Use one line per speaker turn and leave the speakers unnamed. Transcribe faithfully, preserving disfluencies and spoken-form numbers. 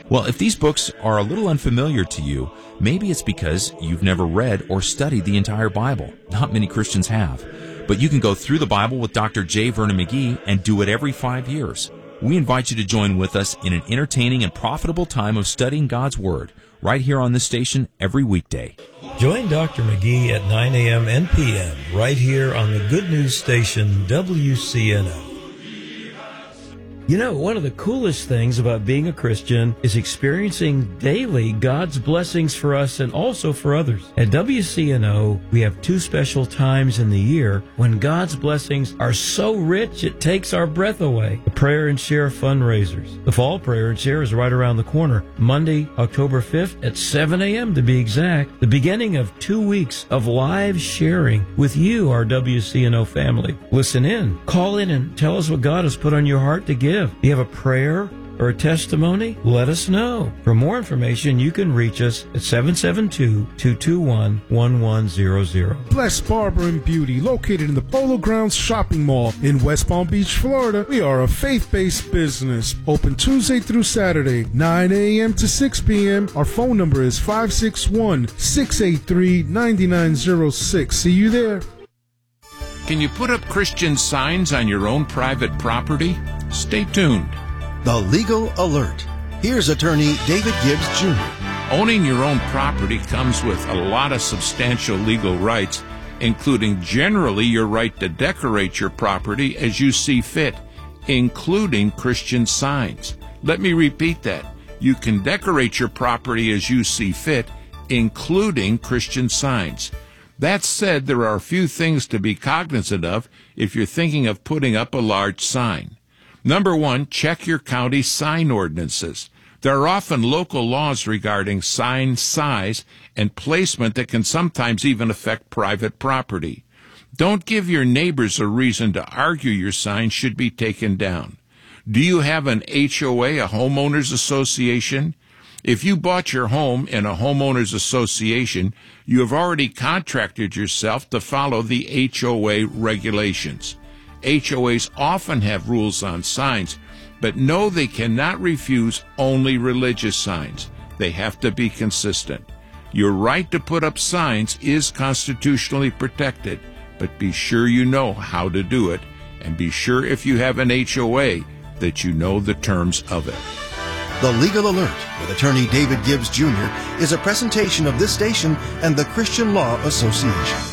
Well, if these books are a little unfamiliar to you, maybe it's because you've never read or studied the entire Bible. Not many Christians have. But you can go through the Bible with Doctor J. Vernon McGee and do it every five years. We invite you to join with us in an entertaining and profitable time of studying God's Word, right here on this station every weekday.
Join Doctor McGee at nine a.m. and p m right here on the Good News Station W C N O. You know, one of the coolest things about being a Christian is experiencing daily God's blessings for us and also for others. At W C N O, we have two special times in the year when God's blessings are so rich it takes our breath away. The Prayer and Share fundraisers. The Fall Prayer and Share is right around the corner. Monday, October fifth at seven a.m. to be exact. The beginning of two weeks of live sharing with you, our W C N O family. Listen in. Call in and tell us what God has put on your heart to give. Do you have a prayer or a testimony? Let us know. For more information, you can reach us at seven seven two, two two one, one one zero zero.
Blessed Barber and Beauty, located in the Polo Grounds Shopping Mall in West Palm Beach, Florida. We are a faith-based business, open Tuesday through Saturday, nine a.m. to six p.m. Our phone number is five six one, six eight three, nine nine zero six. See you there.
Can you put up Christian signs on your own private property? Stay tuned.
The Legal Alert. Here's attorney David Gibbs, Junior
Owning your own property comes with a lot of substantial legal rights, including generally your right to decorate your property as you see fit, including Christian signs. Let me repeat that. You can decorate your property as you see fit, including Christian signs. That said, there are a few things to be cognizant of if you're thinking of putting up a large sign. Number one, check your county sign ordinances. There are often local laws regarding sign size and placement that can sometimes even affect private property. Don't give your neighbors a reason to argue your sign should be taken down. Do you have an H O A, a homeowners association? If you bought your home in a homeowners association, you have already contracted yourself to follow the H O A regulations. H O As often have rules on signs, but know they cannot refuse only religious signs. They have to be consistent. Your right to put up signs is constitutionally protected, but be sure you know how to do it, and be sure if you have an H O A that you know the terms of it.
The Legal Alert with attorney David Gibbs, Junior is a presentation of this station and the Christian Law Association.